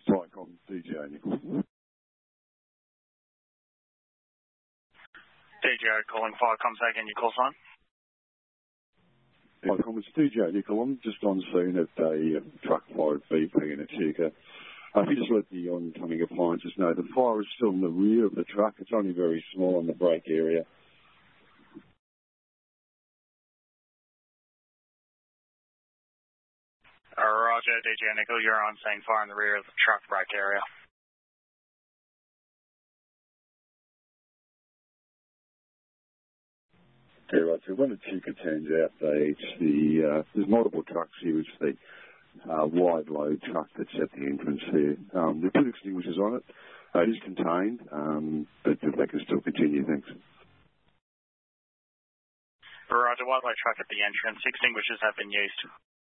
Tycom, DJ Nickel. DJ calling Tycom, say again your call sign. Tycom, it's DJ Nickel. I'm just on scene at a truck fire at BP in Echuca. If you just let the oncoming appliances know, the fire is still in the rear of the truck. It's only very small on the brake area. Roger, DJ Nickel, you're on scene, fire in the rear of the truck brake area. Okay, right, so when Echuca turns out, there's multiple trucks here. It's the wide load truck that's at the entrance there. They put extinguishers on it. It is contained, but they can still continue, thanks. Roger, wide load truck at the entrance. Extinguishers have been used.